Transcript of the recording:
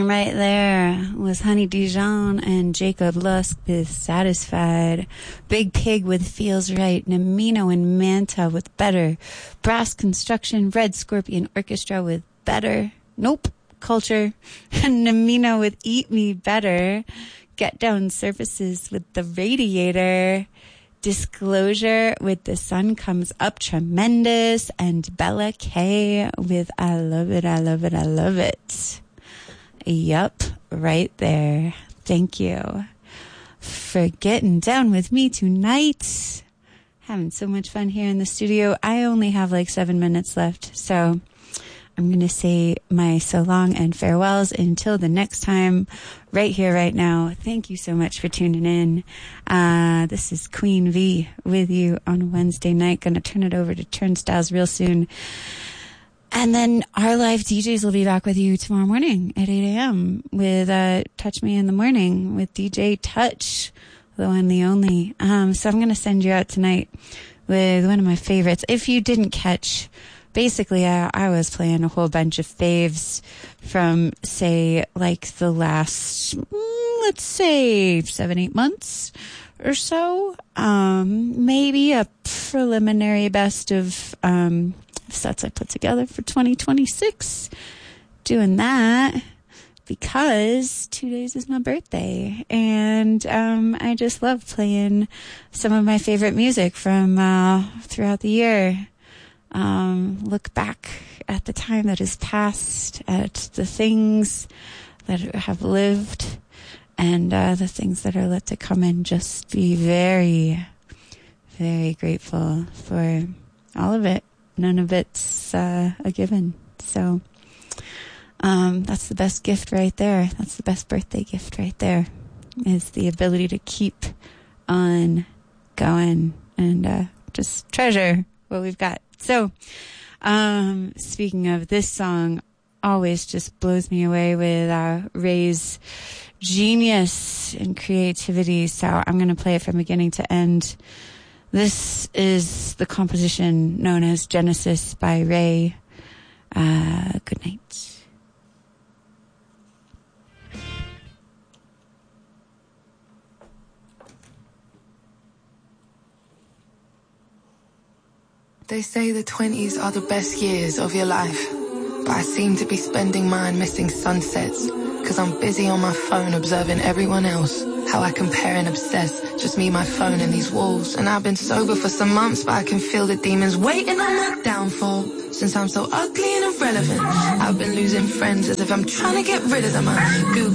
Right there was Honey Dijon and Jacob Lusk with Satisfied. Big Pig with Feels Right. Namino and Manta with Better. Brass Construction, Red Scorpion Orchestra with Better. Nope. Culture. And Namino with Eat Me Better. Get Down Surfaces with The Radiator. Disclosure with The Sun Comes Up Tremendous. And Bella K with I Love It, I Love It, I Love It. Yup, right there. Thank you for getting down with me tonight. Having so much fun here in the studio. I only have like 7 minutes left, so I'm going to say my so long and farewells until the next time, right here, right now. Thank you so much for tuning in. This is Queen V with you on Wednesday night. Going to turn it over to Turnstiles real soon. And then our live DJs will be back with you tomorrow morning at 8 a.m. with Touch Me in the Morning with DJ Touch, the one, the only. So I'm going to send you out tonight with one of my favorites. If you didn't catch, basically I was playing a whole bunch of faves from, say, like the last, let's say, 7-8 months or so. Maybe a preliminary best of sets I put together for 2026. Doing that because 2 days is my birthday, and I just love playing some of my favorite music from throughout the year. Look back at the time that has passed, at the things that have lived, and the things that are yet to come, and just be very, very grateful for all of it. None of it's a given. So that's the best gift right there. That's the best birthday gift right there, is the ability to keep on going and just treasure what we've got. So speaking of, this song always just blows me away with Ray's genius and creativity. So I'm going to play it from beginning to end. This is the composition known as Genesis by Ray. Good night. They say the 20s are the best years of your life, but I seem to be spending mine missing sunsets, 'cause I'm busy on my phone observing everyone else, how I compare and obsess, just me, my phone and these walls. And I've been sober for some months, but I can feel the demons waiting on my downfall. Since I'm so ugly and irrelevant, I've been losing friends as if I'm trying to get rid of them. I Google